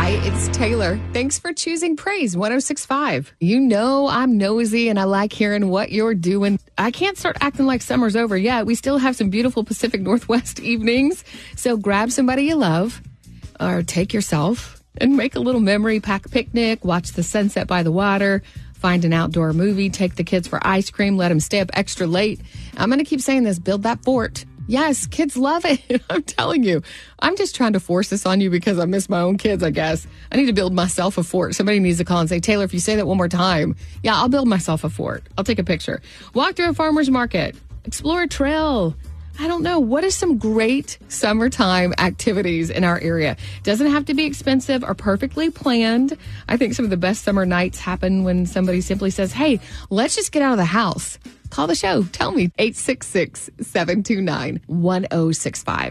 Hi, it's Taylor. Thanks for choosing Praise 106.5. You know I'm nosy and I like hearing what you're doing. I can't start acting like summer's over yet. We still have some beautiful Pacific Northwest evenings. So grab somebody you love or take yourself and make a little memory, pack a picnic, watch the sunset by the water, find an outdoor movie, take the kids for ice cream, let them stay up extra late. I'm going to keep saying this, build that fort. Yes, kids love it. I'm telling you. I'm just trying to force this on you because I miss my own kids, I guess. I need to build myself a fort. Somebody needs to call and say, Taylor, if you say that one more time, yeah, I'll build myself a fort. I'll take a picture. Walk through a farmer's market. Explore a trail. I don't know. What is some great summertime activities in our area? Doesn't have to be expensive or perfectly planned. I think some of the best summer nights happen when somebody simply says, hey, let's just get out of the house. Call the show. Tell me. 866-729-1065.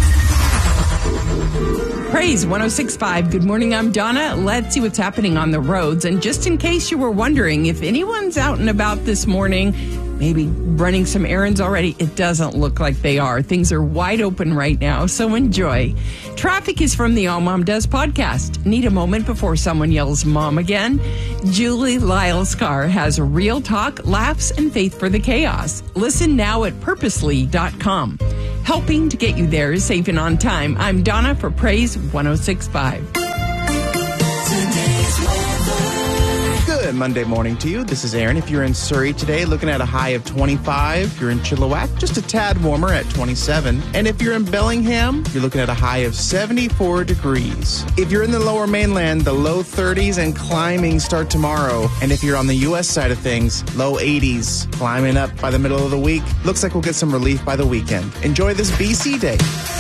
Praise 106.5. Good morning. I'm Donna. Let's see what's happening on the roads. And just in case you were wondering if anyone's out and about this morning, maybe running some errands already, it doesn't look like they are. Things are wide open right now, so enjoy. Traffic is from the All Mom Does podcast. Need a moment before someone yells mom again? Julie Lyle's car has real talk, laughs, and faith for the chaos. Listen now at purposely.com. Helping to get you there safe and on time. I'm Donna for Praise 106.5. Good Monday morning to you. This is Aaron. If you're in Surrey today, looking at a high of 25. If you're in Chilliwack, just a tad warmer at 27. And if you're in Bellingham, you're looking at a high of 74 degrees. If you're in the lower mainland, the low 30s and climbing start tomorrow. And if you're on the U.S. side of things, low 80s, climbing up by the middle of the week. Looks like we'll get some relief by the weekend. Enjoy this BC day.